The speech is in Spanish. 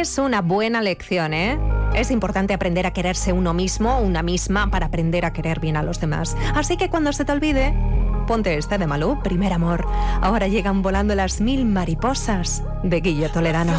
Es una buena lección, ¿eh? Es importante aprender a quererse uno mismo, una misma, para aprender a querer bien a los demás. Así que cuando se te olvide, ponte esta de Malú, Primer amor. Ahora llegan volando las 1000 mariposas de Guille Toledano.